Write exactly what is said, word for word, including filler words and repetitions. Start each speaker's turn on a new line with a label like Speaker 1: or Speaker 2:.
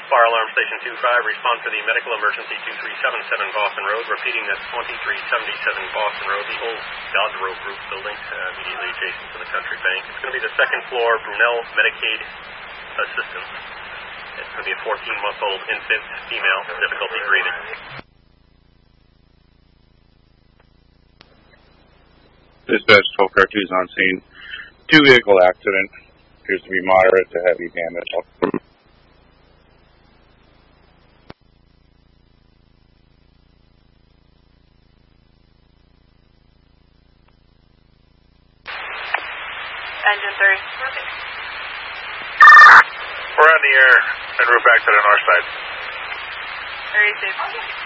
Speaker 1: Fire Alarm Station two five, respond to the medical emergency two three seven seven Boston Road, repeating that's twenty-three seventy-seven Boston Road, the old Dodge Road Group building, uh, immediately adjacent to the Country Bank. It's going to be the second floor Brunel Medicaid Assistance. It's going to be a fourteen-month-old infant, female, difficulty breathing.
Speaker 2: Dispatch twelve car two is on scene. Two vehicle accident. Appears to be moderate to heavy damage.
Speaker 3: Engine three.
Speaker 4: We're on the air, and we're back to the north side.
Speaker 3: Very safe.